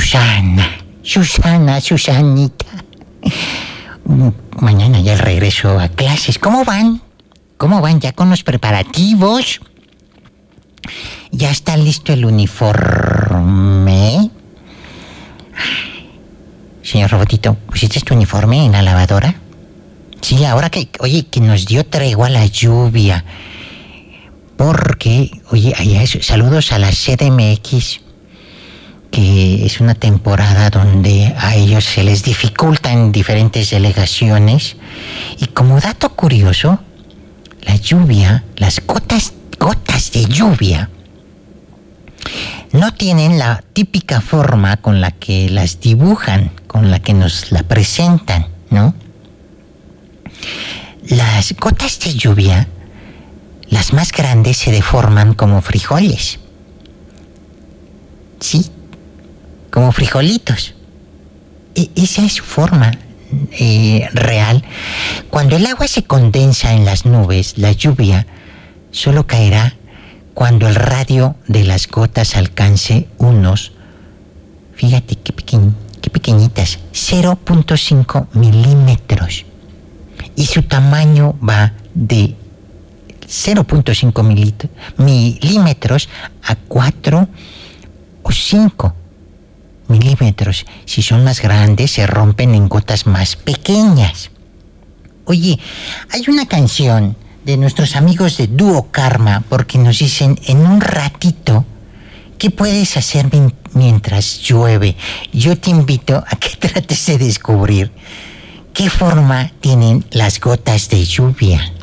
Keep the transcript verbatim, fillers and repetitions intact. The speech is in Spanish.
Susana, Susana, Susanita. Mañana ya regreso a clases. ¿Cómo van? ¿Cómo van ya con los preparativos? ¿Ya está listo el uniforme? Señor Robotito, ¿pusiste tu uniforme en la lavadora? Sí, ahora que, oye, que nos dio tregua la lluvia. Porque, oye, allá es, saludos a la C D M X, que es una temporada donde a ellos se les dificulta en diferentes delegaciones. Y como dato curioso, la lluvia, las gotas, gotas de lluvia, no tienen la típica forma con la que las dibujan, con la que nos la presentan, ¿no? Las gotas de lluvia, las más grandes, se deforman como frijoles. Sí, como frijolitos. E- esa es su forma eh, real. Cuando el agua se condensa en las nubes, la lluvia solo caerá cuando el radio de las gotas alcance unos, fíjate qué, peque- qué pequeñitas, cero punto cinco milímetros. Y su tamaño va de cero punto cinco milímetros a cuatro o cinco milímetros. Si son más grandes, se rompen en gotas más pequeñas. Oye, hay una canción de nuestros amigos de Dúo Karma, porque nos dicen, en un ratito, ¿qué puedes hacer mi- mientras llueve? Yo te invito a que trates de descubrir qué forma tienen las gotas de lluvia.